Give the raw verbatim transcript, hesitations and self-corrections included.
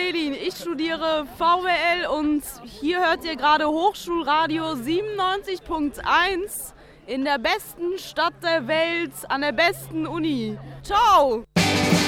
Celine, ich studiere V W L und hier hört ihr gerade Hochschulradio siebenundneunzig Punkt eins in der besten Stadt der Welt, an der besten Uni. Ciao!